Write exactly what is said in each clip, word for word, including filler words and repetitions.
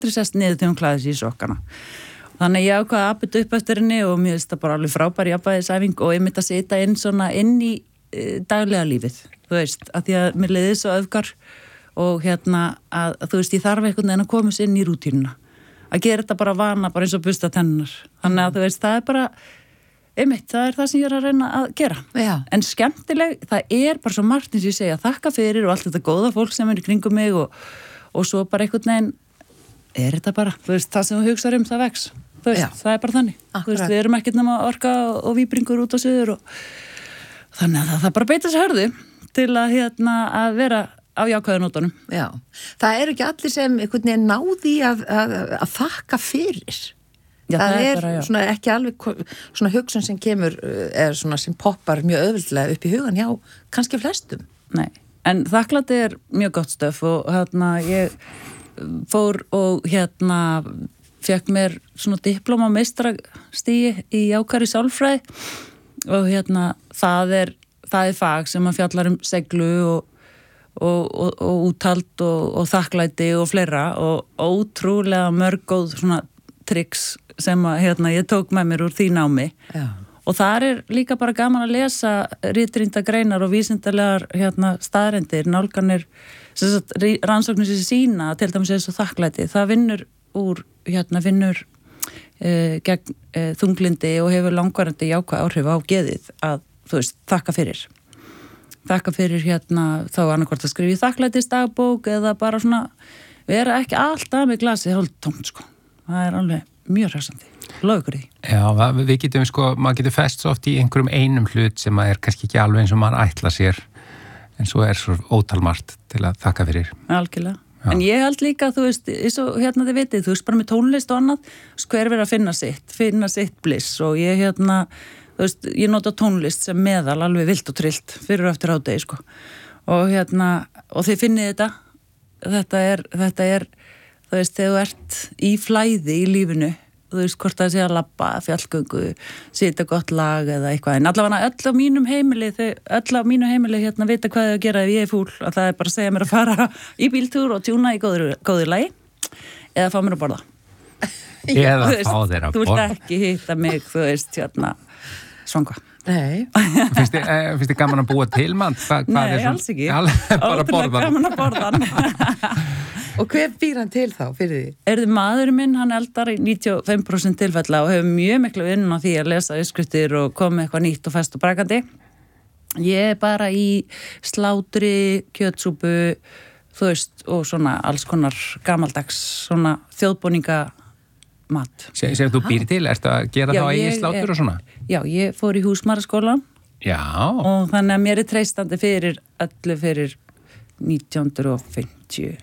aldrei sest niður til hún klæði sig í sokkana. Þannig ég ákvaði að bytta upp eftir henni og mér finnst það bara alveg frábær jafnvægisæfing og ég myndi að sita inn svona inn í e, daglega lífið, þú veist, að því að mér leiði svo öfgar og hérna að, að þú veist, ég þarf einhvern veginn að komast inn í rútínuna. Að gera þetta bara vana, bara eins og busta tennunar. Þannig að þú veist, það er bara einmitt, það er það sem ég er að reyna að gera. Já. En skemmtileg, það er bara svo margt eins og ég segja, þakka fyrir og allt þetta góða fólk sem er í kringum mig og, og svo bara einhvern veginn er þetta bara, þú veist, það sem þú hugsar um það vex. Þú veist, Já. það er bara þannig. Akkurat. Þú veist, við erum ekkert nema orka og víbringur út á suður og þannig að það, það bara beita sér hörðu til að hérna að vera á jákvæðunótunum. Já, það eru ekki allir sem einhvern veginn náði að, að, að þakka fyrir. Já, það, það er bara, svona ekki alveg svona hugsun sem kemur, er svona sem poppar mjög auðvöldlega upp í hugan hjá kannski flestum. Nei, en þakklæti er mjög gott stöf og hérna ég fór og hérna fekk mér svona diplóma meistarastig í jákvæðri sálfræði og hérna það er, það er fag sem að fjallar um seglu og og, og, og úthald og, og þakklæti og fleira og ótrúlega mörg góð svona triks sem að hérna ég tók með mér úr því námi. Já. Og þar er líka bara gaman að lesa ritrýnda greinar og vísindalegar hérna staðrendir, nálganir rannsóknir sem sína til dæmis eins og þakklæti, það vinnur úr hérna vinnur uh, gegn uh, þunglindi og hefur langvarandi jákvæð áhrif á geðið að þú veist, þakka fyrir þakka fyrir hérna þá annarkvort að skrifa í þakklætisdagbók eða bara svona vera ekki alltaf með glasið hálf tómt sko, það er alveg mjög hressandi, lofa ykkur í því. Já, við getum sko, maður getur fest svo oft í einhverjum einum hlut sem er kannski ekki alveg eins og maður ætla sér en svo er svo ótalmart til að þakka fyrir. Algjörlega. Já. En ég held líka, þú veist, eins og hérna þið vitið, þú veist, bara með tónlist og annað, hver verið að finna sitt, finna sitt bliss og ég hérna, þú veist, ég nota tónlist sem meðal alveg vilt og trillt fyrir og eftir hádegi, sko. Og hérna, og þið finnið þetta, þetta er, þetta er, þú veist, þegar þú ert í flæði í lífinu, þú veist, hvort það sé að labba, fjallgöngu, sita gott lag eða eitthvað, en allavega öll á mínum heimili, þau, öll á mínu heimili hérna vita hvað þau að gera ef ég er fúl, að það er bara að segja mér að fara í bíltúr og tjúna í góður, góður lagi, eða fá mér að borða. Eða fá þeir að borða. Þú borða. vilt ekki hitta mig, þú veist, hérna, svanga. Nei. Finnst þið, eh, finnst þið gaman að búa til mann? Hva, hvað Nei, er svo- alls ekki. Al, bara Ótrúlega borða. gaman að borða hann. Og hver býr hann til þá fyrir því? Erði maðurinn minn, hann eldar í níutíu og fimm prósent tilfella og hefur mjög miklu vinnu á því að lesa uppskriftir og koma með eitthvað nýtt og fest og brakandi. Ég er bara í slátri, kjötsúpu, þú veist, og svona alls konar gamaldags, svona þjóðbúninga mat. Segir Se, þú býr til, ertu að gera Já, þá eigin ég slátur er- og svona? Já, ég fór í húsmæðraskólann Já, og þannig að mér er treystandi fyrir öllu fyrir nítján hundruð og fimmtíu.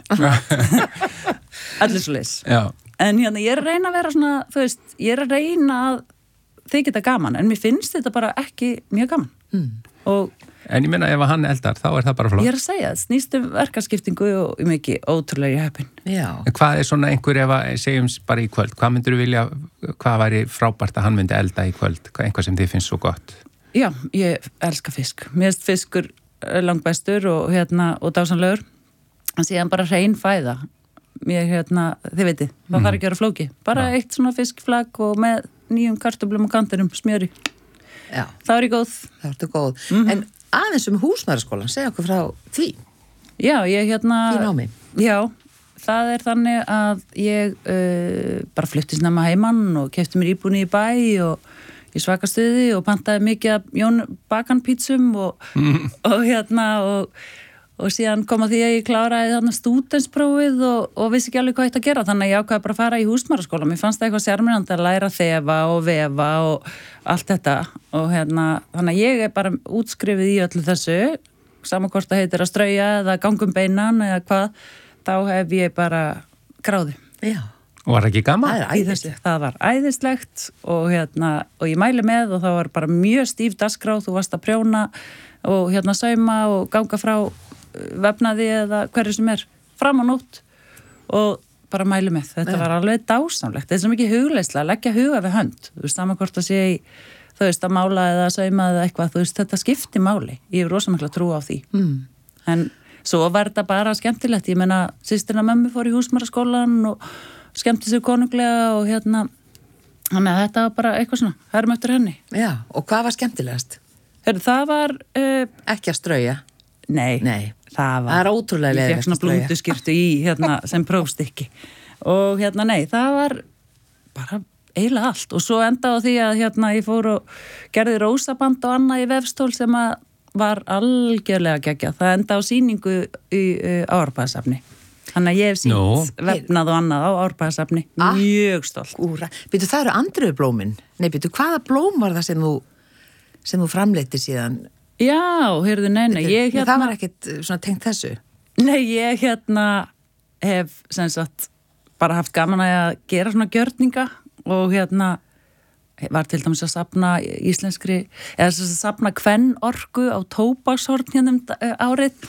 Öllu svo leys. já. En hérna, ég er að reyna að vera svona, þú veist, ég er að reyna að þykja þetta gaman, en mér finnst þetta bara ekki mjög gaman. Mm. Og En ég meina ef að hann eldar, þá er það bara flott. ég er að segja, það snýst um verkaskiptingu og mikið ótrúlega heppin. Já. En hvað er svona einhver ef að segjum bara í kvöld, hvað myndur þú vilja, hvað væri frábært að hann myndi elda í kvöld, hvað einhvað sem þið finnst svo gott? Já, ég elska fisk. Mér finnst fiskur langbæstur og hérna, og dásanlegur. En síðan bara hrein fæða. Mér hérna, þið veitir, það Mm. þarf ekki að vera flóki. Bara Já. eitt svona fiskflag og með nýjum kartöflum og kantinum, smjöri. Já, Það er í góð. það ertu góð. Mhm. En aðeins um húsmæðraskólann, segja okkur frá því. Já, ég hérna... Í námi. Já, það er þannig að ég uh, bara flutti snemma heimann og keypti mér íbúni í bæ og í svakastuði og pantaði mikið af Jón Bakan pítsum og, mm. og hérna og, og síðan kom að því að ég kláraði þarna stúdensprófið og, og vissi ekki alveg hvað þetta að gera, þannig að ég ákvaði bara að fara í húsmæðraskóla. Mér fannst það eitthvað sérmyrnandi að læra að þefa og vefa og allt þetta og hérna, þannig að ég er bara útskrifið í öllu þessu, sama hvort það heitir að strauja eða gangum beinan eða hvað, þá hef ég bara gráði. Já. Og var ekki gaman? Það er æðislegt. Það var æðislegt og hérna, og ég mæli með og það var bara mjög stíf dagskrá, þú varst að prjóna og hérna sauma og ganga frá vefnaði eða hverju sem er fram á nótt og bara mæli með. Þetta Já. var alveg dásamlegt. Þetta er svo mikið hugleysla, leggja huga við hönd. Þú veist, sama hvort að sé í, þú veist, að mála eða sauma eða eitthvað, þú veist, þetta skipti máli. Ég hef rosa mikla trú á því. Mm. En svo var þetta bara skemmtilegt. Ég meina, systirna mömmu fór í húsmæðraskólann og skemmti sér konunglega og hérna, þannig að þetta var bara eitthvað svona, herrum eftir henni. Já, og hvað var skemmtilegast? Heru, það var... Uh, Ekki að strauja? Nei, Nei. það var... Það er ótrúlega leiðilegt að strauja. Ég fekk svona blúnduskirtu í hérna sem prófstykki. Og hérna, nei, það var bara eiginlega allt. Og svo enda á því að hérna ég fór og gerði rósaband og annað í vefstól sem að var algjörlega geggjað. Það enda á sýningu í uh, Árbæðasafni. Þannig að ég hef sínt no. vefnað og annað á Árbæðasafni. Ah, mjög stolt. Úra. Býtu, það eru andröfublómin. Nei, býtu, hvaða blóm var það sem þú, sem þú framleiti síðan? Já, heyrðu, neina, ég hérna... Það var ekkert svona tengt þessu? Nei, ég hérna hef, sem sagt, bara haft gaman að gera svona gjörninga og hérna var til dæmis að safna íslenskri, eða að safna kvennorku á tóbakshorn hérna um árið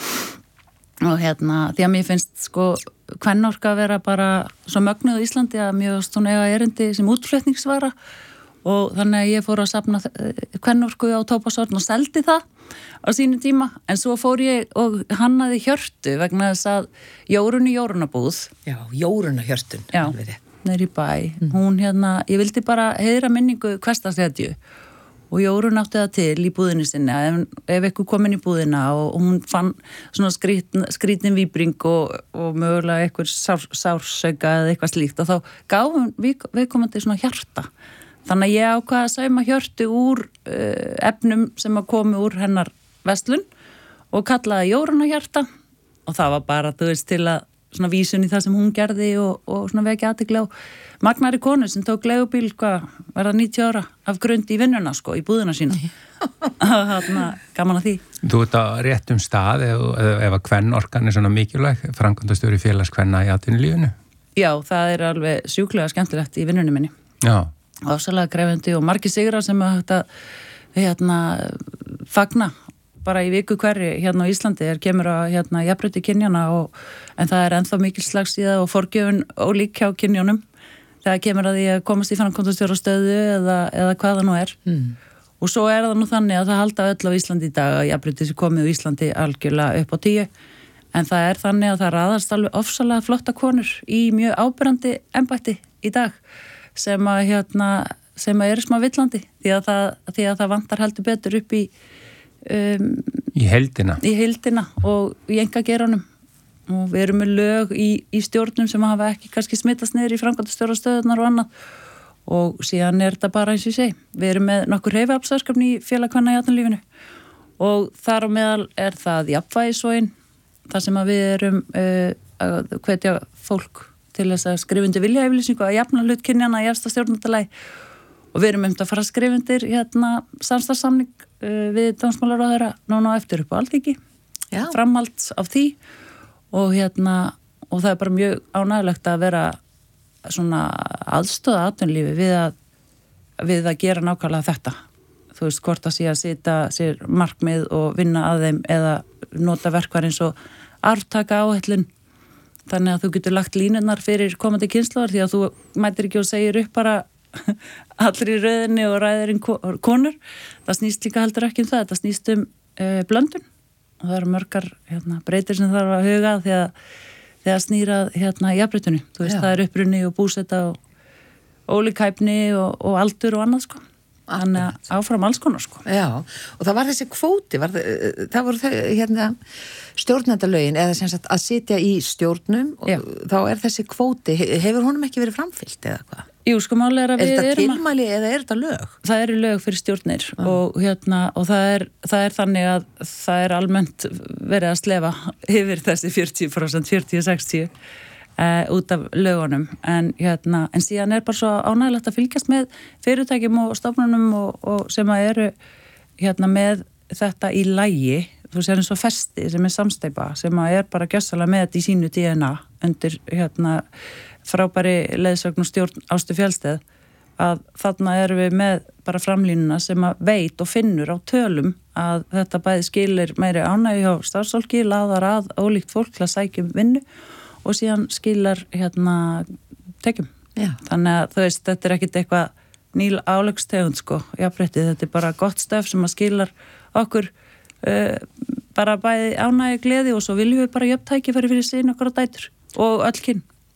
og hérna, því að mér finnst sko kvennorka að vera bara svo mögnuð á Íslandi að mjög svona eiga erindi sem útflutningsvara og þannig að ég fór að safna kvennorku á tóbakshorn og seldi það á sínu tíma, en svo fór ég og hannaði Hjörtu vegna þess að Jórunni Jórunabúð. Já, Jórunna Hjörtun. Já, neyri í bæ. Mm. Hún hérna, ég vildi bara heiðra minningu hversdagshetju og Jórun átti það til í búðinni sinni ef, ef eitthvað kom inn í búðina og, og hún fann svona skrítin, skrítin víbring og, og mögulega eitthvað sár, sársauka eða eitthvað slíkt og þá gaf hún við, viðkomandi svona hjarta. Þannig að ég ákvaði að sauma Hjörtu úr uh, efnum sem að komi úr hennar verslun og kallaði Jórunna hjarta og það var bara, þú veist, til að svona vísun í það sem hún gerði og, og svona vekja athygli á magnari konu sem tók leigubíl, hvað, var það níutíu ára af grund í vinnuna, sko, í búðina sína. Þannig að gaman að því. Þú ert á réttum stað ef, ef að kvennorkan er svona mikilvæg, framkvæmdastjóri félagskvenna í atvinnulífinu? Já, það er alveg sjúklega skemmtilegt í vinnunni minni. Já. Ásælega krefandi og margir sigrar sem að þetta hérna fagna bara í viku hverri hérna á Íslandi er kemur að hérna jafnrétti kynjana og en það er ennþá mikil slagsíða og forgjöfun og lík hjá kynjónum þegar kemur að því að komast í framkvæmdastjóra stöðu eða, eða hvað það nú er mm. og svo er það nú þannig að það halda öll á Íslandi í dag að jafnrétti sem komið á Íslandi algjörlega upp á tíu en það er þannig að það raðast alveg ofsalega flotta konur í mjög áberandi embætti í dag sem að hérna sem að eru smá villandi því að það, því að það vantar heldur betur upp í um, í heildina í heildina og í engageranum og við erum með lög í, í stjórnum sem hafa ekki kannski smittast niður í framkvæmdastjóra stöðunar og annað og síðan er þetta bara eins og ég segi við erum með nokkur hreyfiaflsverkefni í félagskvenna í atvinnulífinu og þar á meðal er það jafnvægisvogin þar sem að við erum uh, að hvetja fólk til þess að skrifundi viljayfirlýsingu að jafna hlut kynjana í efsta stjórnendalagi og við erum um að fara að skrifundir hérna samstarfssamning uh, við dómsmálaráðherra núna á eftir upp á Alþingi framhalds af því og hérna og það er bara mjög ánægilegt að vera svona aðstöða atvinnulífi við að við að gera nákvæmlega þetta þú veist hvort að sé að setja sér markmið og vinna að þeim eða nota verkvar eins og arftaka áætlun þannig að þú getur lagt línurnar fyrir komandi kynslóðar því að þú mætir ekki og segir upp bara allir í röðinni og ræðir inn konur. Það snýst líka heldur ekki um það. Það snýst um uh, blöndun og það eru mörgar hérna, breytir sem þarf að huga því að þegar snýrað hérna jafnréttinu. Þú veist Já. Það er upprunni og búseta og ólíkhæfni og, og aldur og annað sko. Þannig að áfram alls konar sko. Já, og það var þessi kvóti, var það, það voru þau hérna stjórnendalögin eða sem sagt að sitja í stjórnum og Já. Þá er þessi kvóti, hefur honum ekki verið framfylgt eða hvað? Jú, sko máli er að við erum að... Er þetta tilmæli eða er þetta lög? Það eru lög fyrir stjórnir ah. og hérna, og það er, það er þannig að það er almennt verið að slefa yfir þessi fjörutíu prósent, fjörutíu til sextíu Uh, út af lögunum en, hérna, en síðan er bara svo ánægilegt að fylgjast með fyrirtækjum og stofnunum og, og sem að eru hérna, með þetta í lagi þú sér eins og festi sem er samsteypa sem að er bara gjössalega með þetta í sínu D N A undir hérna, frábæri leiðsögn og stjórn Ástu Fjálsteð að þarna erum við með bara framlínuna sem að veit og finnur á tölum að þetta bæði skilir meiri ánægju hjá starfsfólki, laðar að ólíkt fólk til að sækja um vinnu og síðan skilar hérna tekjum. Já. Þannig að þú veist, þetta er ekkit eitthvað nýl álegstegund sko, jafnrétti, þetta er bara gott stöf sem að skilar okkur uh, bara bæði ánægju gleði og svo viljum við bara jöfn tækifæri fyrir sín okkur og dætur og öll kyn.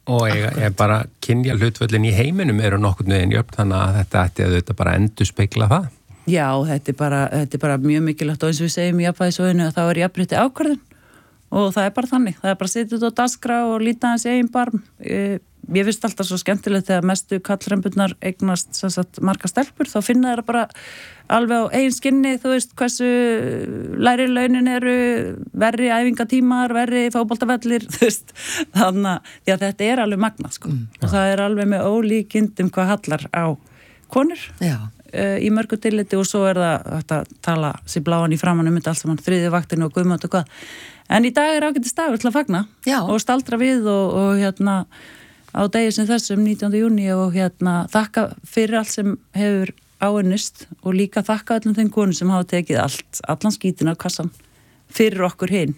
Og ég, ég bara kynja hlutvöllin í heiminum eru nokkurn veginn jöfn, þannig að þetta ætti að þetta bara endur speikla það. Já, þetta er bara, þetta er bara mjög mikilvægt og eins og við segjum í jafnvægisöginu að þá er jafnrétti ákvörðun og það er bara þannig. Það er bara að setja út á dagskrá og líta hans eigin barm. Ég finnst alltaf svo skemmtilegt þegar mestu kallremburnar eignast sem sagt marga stelpur, þá finna þeirra bara alveg á eigin skinni, þú veist hversu læri launin eru, verri æfingatímar, verri fótboltavellir, þú veist, þannig að þetta er alveg magnað, sko. Mm, og það er alveg með ólíkindum hvað hallar á konur uh, í mörgu tilliti og svo er það þetta tala sér bláan í framan um þetta allt saman þriðju vaktinu og guðmátt og hvað. En í dag er ágætis dagur til að fagna Já. og staldra við og, og hérna á degi sem þessum nítjánda júní og hérna þakka fyrir allt sem hefur áunnist og líka þakka öllum þeim konum sem hafa tekið allt, allan skítin á kassan fyrir okkur hinn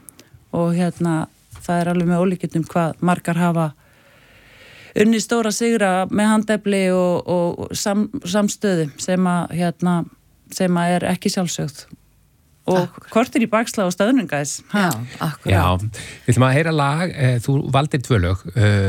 og hérna það er alveg með ólíkjöndum hvað margar hafa unni stóra sigra með handefli og, og sam, samstöðu sem að hérna sem að er ekki sjálfsögð og kortir í bakslá og stöðnungæs. Já, akkurat. Já, við ætlum að heyra lag, þú valdir tvö lög,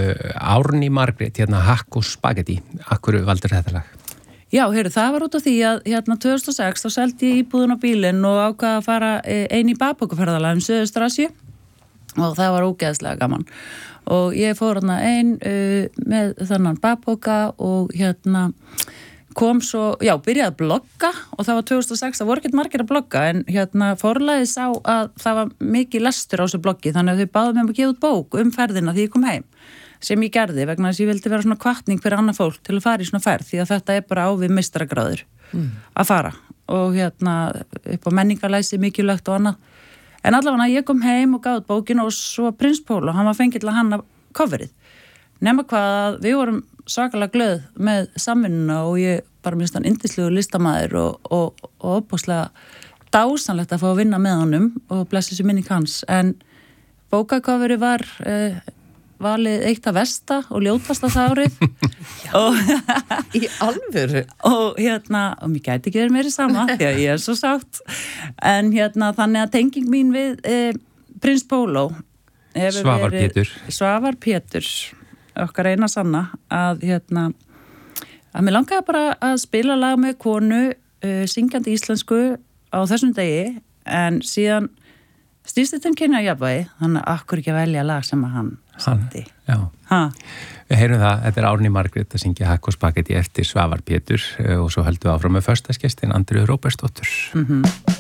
Árný Margrét, hérna Hakk og Spagetti. Akkur valdir þetta lag? Já, heyrðu, það var út af því að hérna tvö þúsund og sex þá seldi ég íbúðun á bílinn og ákvaða að fara einn í bakpokaferðalag um Suðaustur-Asíu og það var ógeðslega gaman. Og ég fór hérna einn uh, með þannan bakpoka og hérna kom svo, já, byrjaði að blogga og það var tvö þúsund og sex, það voru ekkert margir að blogga en hérna forlagið sá að það var mikið lestur á þessu bloggi þannig að þau báðu mig um að gefa út bók um ferðina því ég kom heim sem ég gerði vegna þess að ég vildi vera svona hvatning fyrir annað fólk til að fara í svona ferð því að þetta er bara á við meistaragráður mm. að fara og hérna upp á menningalæsi mikilvægt og annað en allavega ég kom heim og gaf út bókin og svo Prins Pólo, hann var fengið til að hanna coverið nema hvað við vorum svakalega glöð með samvinnuna og ég bara minnst hann yndislegur listamaður og, og, og opbúslega dásanlegt að fá að vinna með honum og blessi sér minning hans en bókakoferi var eh, valið eitt af versta og ljótasta það árið og í alvöru og hérna, og mér gæti ekki verið meiri sama því að ég er svo sátt en hérna þannig að tenging mín við eh, Prins Pólo Svavar Pétur Svavar Pétur okkar eina sanna að hérna að mér langaði bara að spila lag með konu uh, syngjandi íslensku á þessum degi en síðan stýrst þetta um kynja jafnvægi þannig að akkur ekki að velja lag sem að hann sendi. Við heyrum það, þetta er Árný Margrét að syngja Hakk og Spagetti eftir Svavar Pétur og svo höldum við áfram með föstaskestin Andreu Róbertsdóttur. Mhm